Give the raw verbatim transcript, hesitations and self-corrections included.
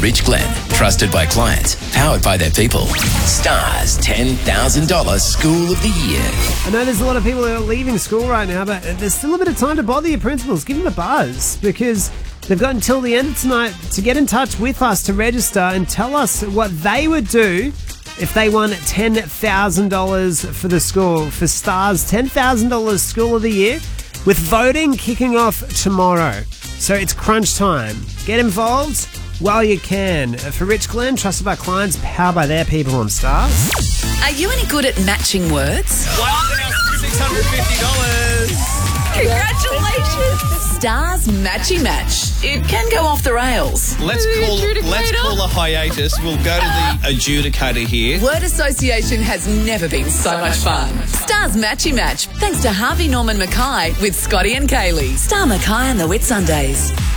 Rich Glen, trusted by clients, powered by their people. Stars ten thousand dollars School of the Year. I know there's a lot of people who are leaving school right now, but there's still a bit of time to bother your principals. Give them a buzz, because they've got until the end of tonight to get in touch with us to register and tell us what they would do if they won ten thousand dollars for the school. For Stars ten thousand dollars School of the Year, with voting kicking off tomorrow. So it's crunch time. Get involved while you can. For Rich Glen, trusted by clients, powered by their people on Stars. Are you any good at matching words? one thousand six hundred fifty dollars. Congratulations! Stars Matchy Match. It can go off the rails. Let's call let's call a hiatus. We'll go to the adjudicator here. Word association has never been so much fun. Stars Matchy Match, thanks to Harvey Norman Mackay with Scotty and Kaylee. Star Mackay and the Whitsundays.